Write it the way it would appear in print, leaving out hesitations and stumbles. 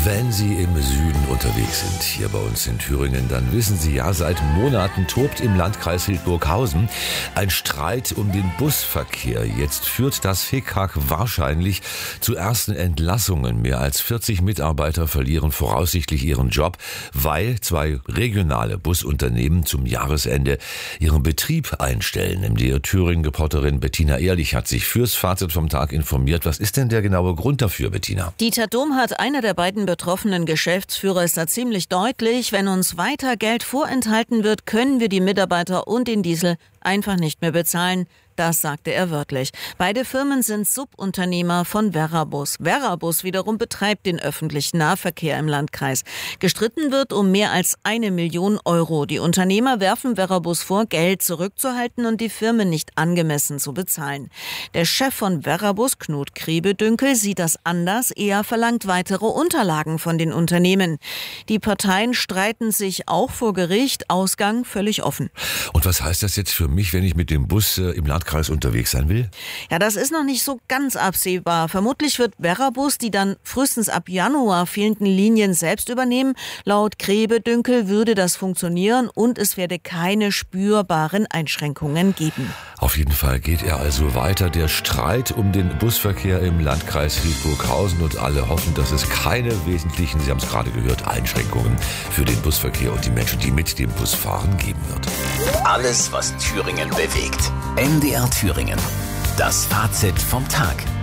Wenn Sie im Süden unterwegs sind, hier bei uns in Thüringen, dann wissen Sie ja, seit Monaten tobt im Landkreis Hildburghausen ein Streit um den Busverkehr. Jetzt führt das Hickhack wahrscheinlich zu ersten Entlassungen. Mehr als 40 Mitarbeiter verlieren voraussichtlich ihren Job, weil 2 regionale Busunternehmen zum Jahresende ihren Betrieb einstellen. MDR Thüringen-Reporterin Bettina Ehrlich hat sich fürs Fazit vom Tag informiert. Was ist denn der genaue Grund dafür, Bettina? Dieter Domhardt, einer der beiden betroffenen Geschäftsführer, ist da ziemlich deutlich: Wenn uns weiter Geld vorenthalten wird, können wir die Mitarbeiter und den Diesel einfach nicht mehr bezahlen. Das sagte er wörtlich. Beide Firmen sind Subunternehmer von Verrabus. Verrabus wiederum betreibt den öffentlichen Nahverkehr im Landkreis. Gestritten wird um mehr als 1 Million Euro. Die Unternehmer werfen Verrabus vor, Geld zurückzuhalten und die Firmen nicht angemessen zu bezahlen. Der Chef von Verrabus, Knut Krebedünkel, sieht das anders. Er verlangt weitere Unterlagen von den Unternehmen. Die Parteien streiten sich auch vor Gericht. Ausgang völlig offen. Und was heißt das jetzt für mich, wenn ich mit dem Bus im Landkreis unterwegs sein will? Ja, das ist noch nicht so ganz absehbar. Vermutlich wird Verrabus die dann frühestens ab Januar fehlenden Linien selbst übernehmen. Laut Krebedünkel würde das funktionieren und es werde keine spürbaren Einschränkungen geben. Auf jeden Fall geht er also weiter, der Streit um den Busverkehr im Landkreis Hildburghausen, und alle hoffen, dass es keine wesentlichen, Sie haben es gerade gehört, Einschränkungen für den Busverkehr und die Menschen, die mit dem Bus fahren, geben wird. Alles, was Thüringen bewegt. MDR Thüringen. Das Fazit vom Tag.